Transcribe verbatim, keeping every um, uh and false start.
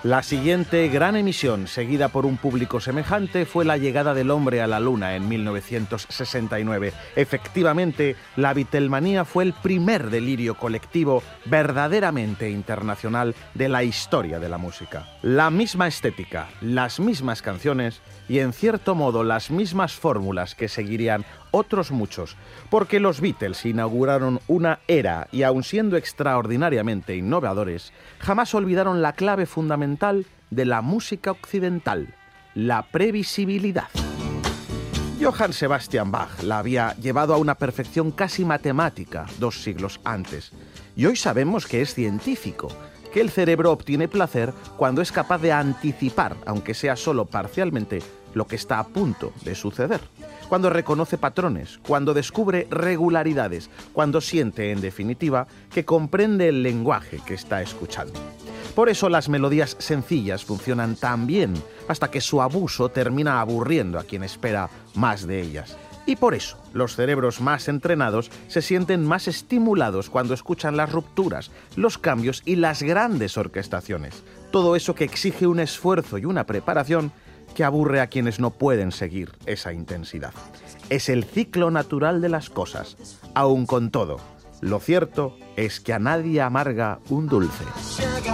La siguiente gran emisión, seguida por un público semejante, fue la llegada del hombre a la Luna en mil novecientos sesenta y nueve. Efectivamente, la Beatlemanía fue el primer delirio colectivo verdaderamente internacional de la historia de la música. La misma estética, las mismas canciones y, en cierto modo, las mismas fórmulas que seguirían otros muchos, porque los Beatles inauguraron una era y, aun siendo extraordinariamente innovadores, jamás olvidaron la clave fundamental de la música occidental, la previsibilidad. Johann Sebastian Bach la había llevado a una perfección casi matemática dos siglos antes, y hoy sabemos que es científico, que el cerebro obtiene placer cuando es capaz de anticipar, aunque sea solo parcialmente, lo que está a punto de suceder. Cuando reconoce patrones, cuando descubre regularidades, cuando siente, en definitiva, que comprende el lenguaje que está escuchando. Por eso las melodías sencillas funcionan tan bien, hasta que su abuso termina aburriendo a quien espera más de ellas. Y por eso los cerebros más entrenados se sienten más estimulados cuando escuchan las rupturas, los cambios y las grandes orquestaciones. Todo eso que exige un esfuerzo y una preparación que aburre a quienes no pueden seguir esa intensidad. Es el ciclo natural de las cosas. Aun con todo, lo cierto es que a nadie amarga un dulce.